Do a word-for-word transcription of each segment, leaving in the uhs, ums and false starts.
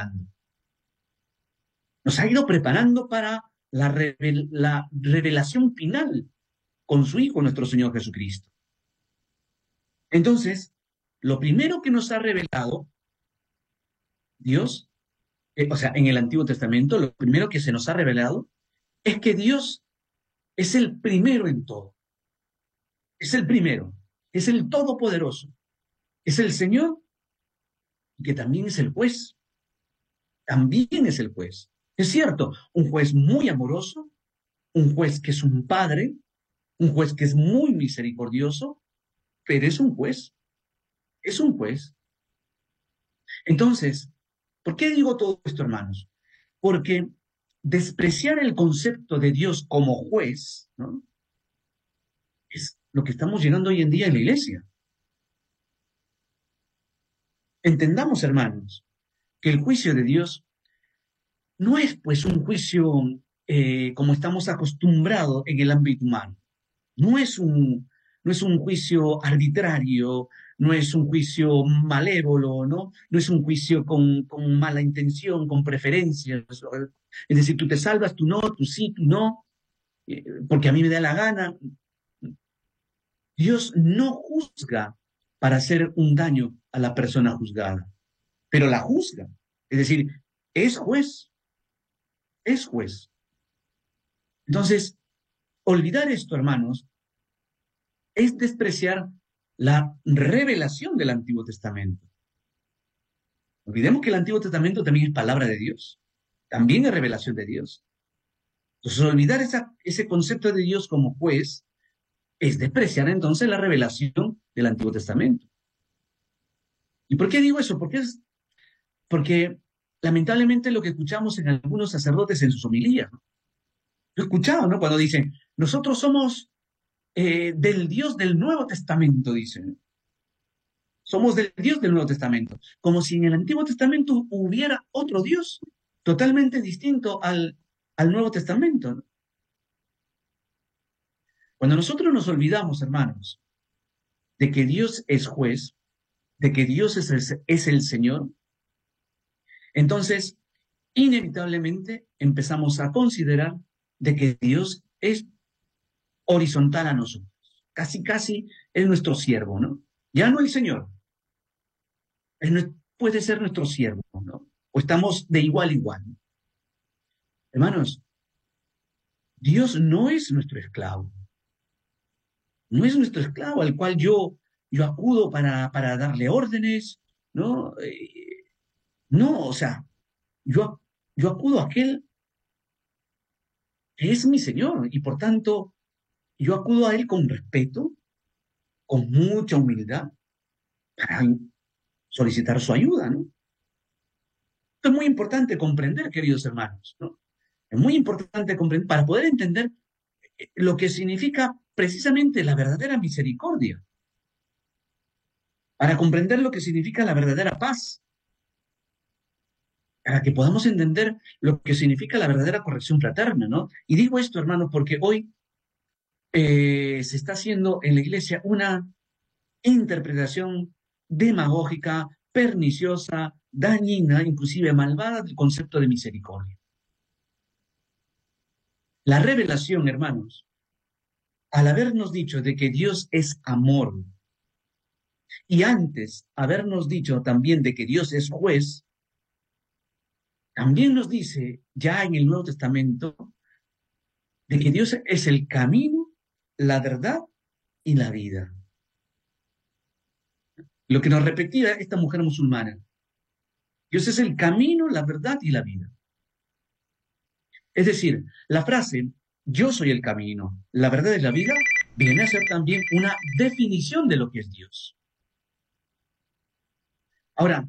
preparando. Nos ha ido preparando para la, revel la revelación final con su Hijo, nuestro Señor Jesucristo. Entonces, lo primero que nos ha revelado Dios, eh, o sea, en el Antiguo Testamento, lo primero que se nos ha revelado es que Dios es el primero en todo. Es el primero, es el todopoderoso, es el Señor y que también es el juez. También es el juez. Es cierto, un juez muy amoroso, un juez que es un padre, un juez que es muy misericordioso, pero es un juez, es un juez. Entonces, ¿por qué digo todo esto, hermanos? Porque despreciar el concepto de Dios como juez, ¿no?, es lo que estamos llegando hoy en día en la iglesia. Entendamos, hermanos, que el juicio de Dios no es pues un juicio eh, como estamos acostumbrados en el ámbito humano. No es un, no es un juicio arbitrario, no es un juicio malévolo, ¿no? No es un juicio con, con mala intención, con preferencias. Es decir, tú te salvas, tú no, tú sí, tú no, eh, porque a mí me da la gana. Dios no juzga para hacer un daño a la persona juzgada, pero la juzga. Es decir, es juez, es juez. Entonces, olvidar esto, hermanos, es despreciar la revelación del Antiguo Testamento. Olvidemos que el Antiguo Testamento también es palabra de Dios, también es revelación de Dios. Entonces, olvidar esa, ese concepto de Dios como juez es despreciar entonces la revelación del Antiguo Testamento. ¿Y por qué digo eso? Porque, es, porque lamentablemente lo que escuchamos en algunos sacerdotes en sus homilías, ¿no? Yo he escuchado, ¿no?, cuando dicen, nosotros somos eh, del Dios del Nuevo Testamento, dicen. Somos del Dios del Nuevo Testamento. Como si en el Antiguo Testamento hubiera otro Dios totalmente distinto al, al Nuevo Testamento, ¿no? Cuando nosotros nos olvidamos, hermanos, de que Dios es juez, de que Dios es el, es el Señor, entonces inevitablemente empezamos a considerar de que Dios es horizontal a nosotros. Casi, casi es nuestro siervo, ¿no? Ya no el Señor. Es, puede ser nuestro siervo, ¿no? O estamos de igual a igual. Hermanos, Dios no es nuestro esclavo. No es nuestro esclavo al cual yo, yo acudo para, para darle órdenes, ¿no? Eh, no, o sea, yo, yo acudo a aquel que es mi Señor y por tanto yo acudo a Él con respeto, con mucha humildad, para solicitar su ayuda, ¿no? Esto es muy importante comprender, queridos hermanos, ¿no? Es muy importante comprender para poder entender lo que significa precisamente la verdadera misericordia, para comprender lo que significa la verdadera paz, para que podamos entender lo que significa la verdadera corrección fraterna, ¿no? Y digo esto, hermanos, porque hoy eh, se está haciendo en la iglesia una interpretación demagógica, perniciosa, dañina, inclusive malvada del concepto de misericordia. La revelación, hermanos, al habernos dicho de que Dios es amor, y antes habernos dicho también de que Dios es juez, también nos dice ya en el Nuevo Testamento de que Dios es el camino, la verdad y la vida. Lo que nos repetía esta mujer musulmana. Dios es el camino, la verdad y la vida. Es decir, la frase, yo soy el camino, la verdad y la vida, viene a ser también una definición de lo que es Dios. Ahora,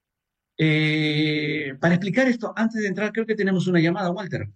eh, para explicar esto, antes de entrar, creo que tenemos una llamada, Walter.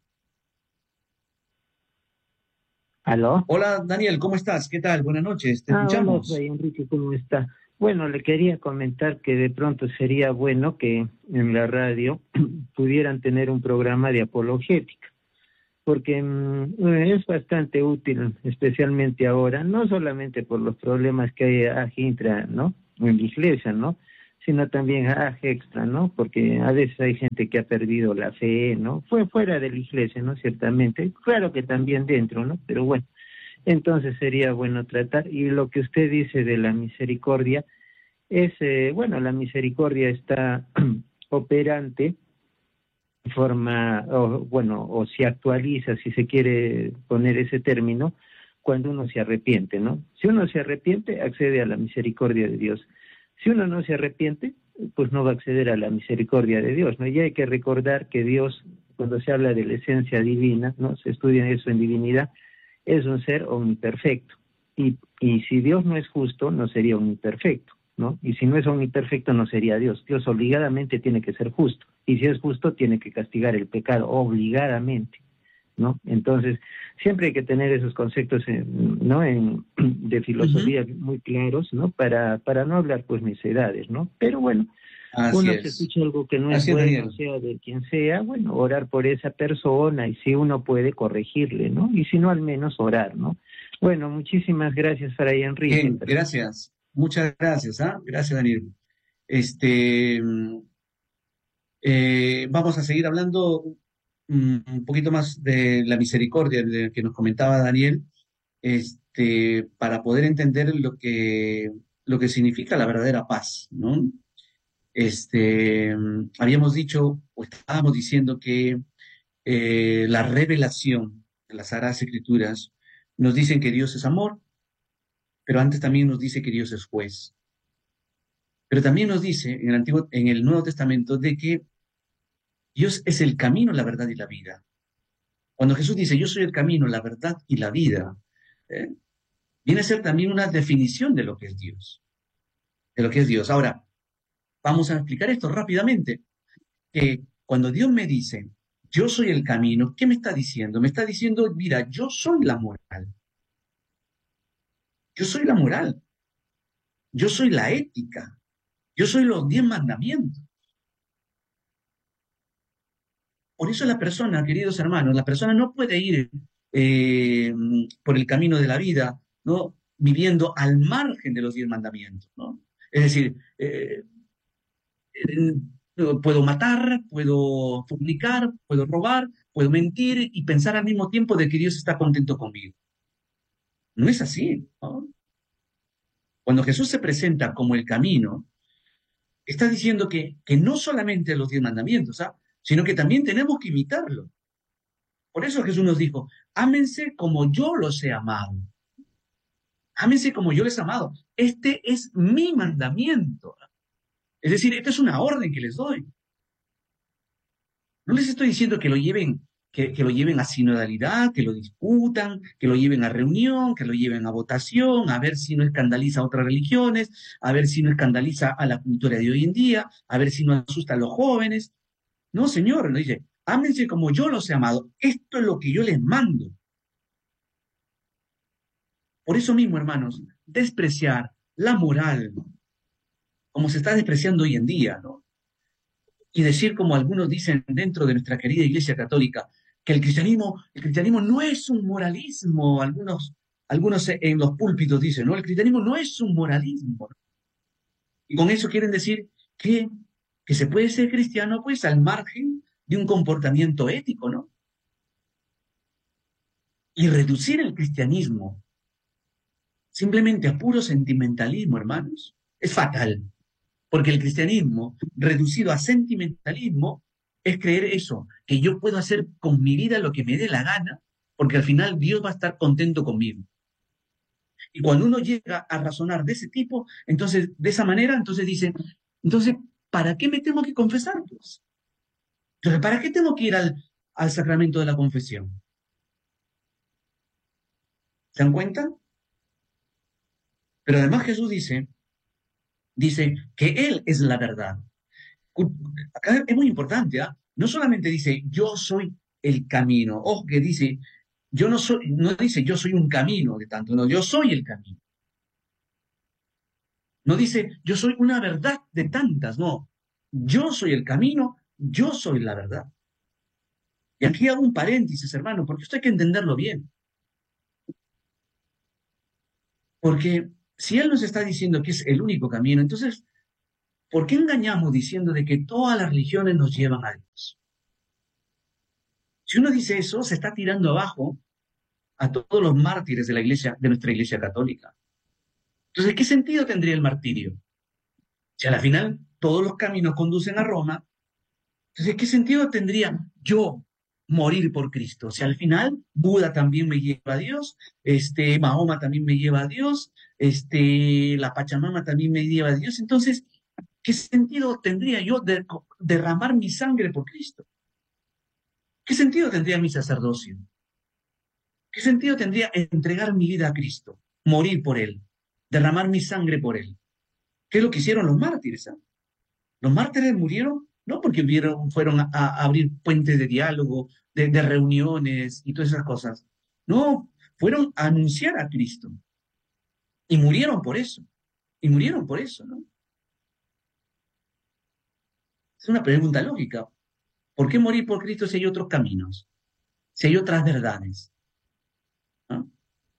¿Aló? Hola, Daniel, ¿cómo estás? ¿Qué tal? Buenas noches, te Ah, hola, escuchamos. Fray Enrique, ¿cómo está? Bueno, le quería comentar que de pronto sería bueno que en la radio pudieran tener un programa de apologética, porque mmm, es bastante útil, especialmente ahora, no solamente por los problemas que hay aquí, ¿no?, en la iglesia, ¿no?, sino también haz extra, ¿no? Porque a veces hay gente que ha perdido la fe, ¿no? Fue fuera de la iglesia, ¿no? Ciertamente. Claro que también dentro, ¿no? Pero bueno, entonces sería bueno tratar. Y lo que usted dice de la misericordia es, eh, bueno, la misericordia está operante de forma, o, bueno, o se actualiza, si se quiere poner ese término, cuando uno se arrepiente, ¿no? Si uno se arrepiente, accede a la misericordia de Dios. Si uno no se arrepiente, pues no va a acceder a la misericordia de Dios, ¿no? Y hay que recordar que Dios, cuando se habla de la esencia divina, ¿no? Se estudia eso en divinidad, es un ser omniperfecto. Y, y si Dios no es justo, no sería omniperfecto, ¿no? Y si no es omniperfecto, no sería Dios. Dios obligadamente tiene que ser justo. Y si es justo, tiene que castigar el pecado, obligadamente, ¿no? Entonces, siempre hay que tener esos conceptos, en, ¿no? En, de filosofía Ujú. muy claros, ¿no? Para, para no hablar, pues, necedades, ¿no? Pero bueno, Así uno se es. escucha algo que no es Así es, bueno, Daniel. sea de quien sea, bueno, orar por esa persona y si uno puede corregirle, ¿no? Y si no, al menos orar, ¿no? Bueno, muchísimas gracias, Fray Enrique. Bien, gracias. Muchas gracias, ¿ah? Gracias, Daniel. Este, mm, eh, vamos a seguir hablando mm, un poquito más de la misericordia de que nos comentaba Daniel, este, para poder entender lo que, lo que significa la verdadera paz, ¿no? Este, mm, habíamos dicho, o estábamos diciendo que eh, la revelación de las Sagradas Escrituras nos dicen que Dios es amor, pero antes también nos dice que Dios es juez. Pero también nos dice en el Antiguo, en el Nuevo Testamento de que Dios es el camino, la verdad y la vida. Cuando Jesús dice, yo soy el camino, la verdad y la vida, ¿eh? Viene a ser también una definición de lo que es Dios, de lo que es Dios. Ahora, vamos a explicar esto rápidamente, que cuando Dios me dice, yo soy el camino, ¿qué me está diciendo? Me está diciendo, mira, yo soy la moral, yo soy la moral, yo soy la ética, yo soy los diez mandamientos. Por eso la persona, queridos hermanos, la persona no puede ir eh, por el camino de la vida, ¿no? Viviendo al margen de los diez mandamientos, ¿no? Es decir, eh, eh, puedo matar, puedo fornicar, puedo robar, puedo mentir y pensar al mismo tiempo de que Dios está contento conmigo. No es así, ¿no? Cuando Jesús se presenta como el camino, está diciendo que, que no solamente los diez mandamientos, ¿ah? Sino que también tenemos que imitarlo. Por eso Jesús nos dijo, ámense como yo los he amado. Ámense como yo les he amado. Este es mi mandamiento. Es decir, esta es una orden que les doy. No les estoy diciendo que lo lleven, que, que lo lleven a sinodalidad, que lo discutan, que lo lleven a reunión, que lo lleven a votación, a ver si no escandaliza a otras religiones, a ver si no escandaliza a la cultura de hoy en día, a ver si no asusta a los jóvenes. No, Señor, nos dice, ámense como yo los he amado. Esto es lo que yo les mando. Por eso mismo, hermanos, despreciar la moral, como se está despreciando hoy en día, ¿no? Y decir, como algunos dicen dentro de nuestra querida Iglesia Católica, que el cristianismo, el cristianismo no es un moralismo, algunos, algunos en los púlpitos dicen, ¿no? El cristianismo no es un moralismo, ¿no? Y con eso quieren decir que, que se puede ser cristiano, pues, al margen de un comportamiento ético, ¿no? Y reducir el cristianismo simplemente a puro sentimentalismo, hermanos, es fatal. Porque el cristianismo, reducido a sentimentalismo, es creer eso, que yo puedo hacer con mi vida lo que me dé la gana, porque al final Dios va a estar contento conmigo. Y cuando uno llega a razonar de ese tipo, entonces, de esa manera, entonces dicen, entonces, ¿para qué me tengo que confesar? Pues? Entonces, ¿para qué tengo que ir al, al sacramento de la confesión? ¿Se dan cuenta? Pero además Jesús dice, dice que Él es la verdad. Acá es muy importante, ¿ah? No solamente dice yo soy el camino, ojo que dice, yo no soy, no dice yo soy un camino de tanto, no, yo soy el camino. No dice yo soy una verdad de tantas, no. Yo soy el camino, yo soy la verdad. Y aquí hago un paréntesis, hermano, porque esto hay que entenderlo bien. Porque si Él nos está diciendo que es el único camino, entonces ¿Por qué engañamos diciendo de que todas las religiones nos llevan a Dios? Si uno dice eso, se está tirando abajo a todos los mártires de la iglesia, de nuestra iglesia católica. Entonces, ¿qué sentido tendría el martirio? Si a la final todos los caminos conducen a Roma, entonces, ¿qué sentido tendría yo morir por Cristo? Si al final Buda también me lleva a Dios, este, Mahoma también me lleva a Dios, este, la Pachamama también me lleva a Dios, entonces, ¿qué sentido tendría yo de, derramar mi sangre por Cristo? ¿Qué sentido tendría mi sacerdocio? ¿Qué sentido tendría entregar mi vida a Cristo, morir por Él, derramar mi sangre por Él? ¿Qué es lo que hicieron los mártires? ¿eh? Los mártires murieron no porque vieron, fueron a, a abrir puentes de diálogo, de, de reuniones y todas esas cosas. No, fueron a anunciar a Cristo. Y murieron por eso. Y murieron por eso, ¿no? Es una pregunta lógica. ¿Por qué morir por Cristo si hay otros caminos? Si hay otras verdades. ¿no?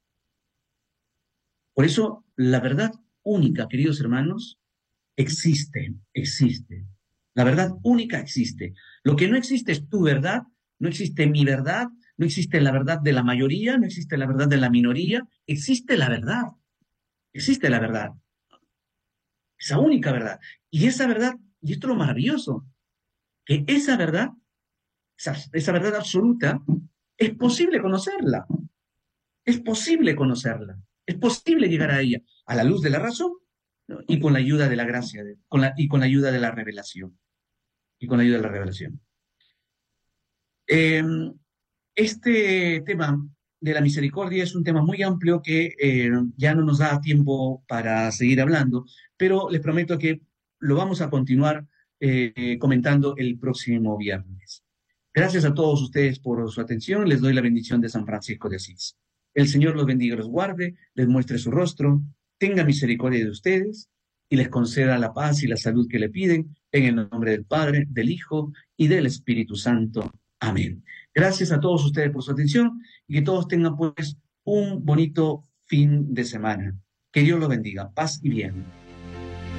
Por eso, la verdad única, queridos hermanos, existe, existe. La verdad única existe. Lo que no existe es tu verdad, no existe mi verdad, no existe la verdad de la mayoría, no existe la verdad de la minoría, existe la verdad, existe la verdad, esa única verdad. Y esa verdad, y esto es lo maravilloso, que esa verdad, esa, esa verdad absoluta, es posible conocerla, es posible conocerla, es posible llegar a ella, a la luz de la razón, ¿no? y con la ayuda de la gracia, de, con la, y con la ayuda de la revelación, y con la ayuda de la revelación. Eh, este tema de la misericordia es un tema muy amplio que eh, ya no nos da tiempo para seguir hablando, pero les prometo que lo vamos a continuar eh, comentando el próximo viernes. Gracias a todos ustedes por su atención. Les doy la bendición de San Francisco de Asís. El Señor los bendiga y los guarde, les muestre su rostro, tenga misericordia de ustedes y les conceda la paz y la salud que le piden, en el nombre del Padre, del Hijo y del Espíritu Santo. Amén. Gracias a todos ustedes por su atención y que todos tengan pues un bonito fin de semana. Que Dios los bendiga. Paz y bien.